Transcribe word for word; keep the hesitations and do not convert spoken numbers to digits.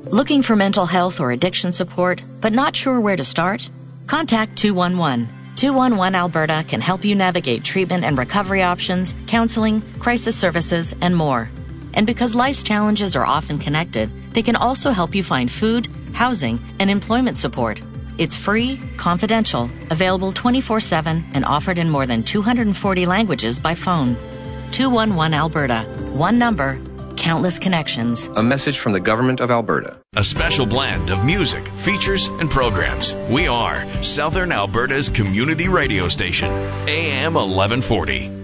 Looking for mental health or addiction support, but not sure where to start? Contact two one one. two one one Alberta can help you navigate treatment and recovery options, counseling, crisis services, and more. And because life's challenges are often connected, they can also help you find food, housing, and employment support. It's free, confidential, available twenty-four seven, and offered in more than two hundred forty languages by phone. two one one Alberta. One number, countless connections. A message from the Government of Alberta. A special blend of music, features, and programs. We are Southern Alberta's community radio station, A M eleven forty.